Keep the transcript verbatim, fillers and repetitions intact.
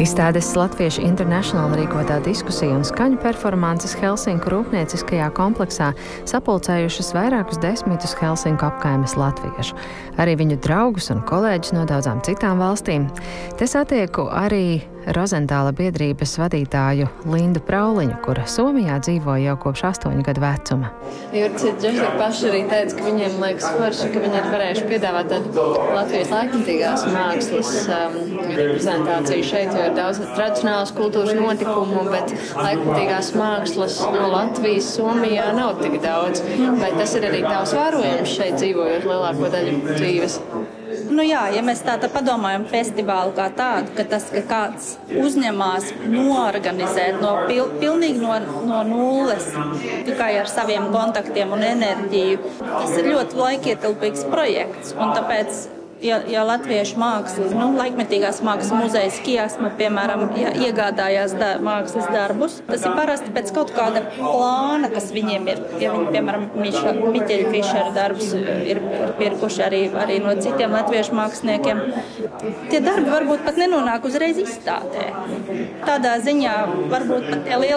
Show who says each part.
Speaker 1: Izstādes Latviešu International rīkotā diskusija un skaņu performances Helsinku rūpnieciskajā kompleksā sapulcējušas vairākus desmitus Helsinku apkaimes latviešu, arī viņu draugus un kolēģus no daudzām citām valstīm. Te satieku arī Rozentāla biedrības vadītāju Lindu Prauliņu, kura Somijā dzīvo jau kopš astoņu gadu vecuma.
Speaker 2: Jurci Džeši paši arī teica, ka viņiem liekas forši, ka viņi ir varējuši piedāvāt tādu Latvijas laikmatīgās mākslas um, reprezentāciju šeit, jo ir daudz tradicionālas kultūras notikumu, bet laikmatīgās mākslas no Latvijas Somijā nav tik daudz. Vai tas ir arī tavs vērojums šeit dzīvojot lielāko daļu dzīves?
Speaker 3: Nu jā, ja mēs tā, tā padomājam festivālu kā tādu, ka tas, ka kāds uzņemās noorganizēt no pil, pilnīgi no, no nulles, tikai ar saviem kontaktiem un enerģiju, tas ir ļoti laikietilpīgs projekts, un tāpēc Ja, ja latviešu mākslas, nu, laikmetīgās mākslas muzejas Kiasma, piemēram, ja iegādājās da, mākslas darbus, tas ir parasti pēc kaut kāda plāna, kas viņiem ir. Ja viņi, piemēram, Miķeļa Fišera darbus ir pirkuši arī, arī no citiem latviešu māksliniekiem, tie darbi varbūt pat nenonāk uzreiz izstādē. Tādā ziņā varbūt pat liela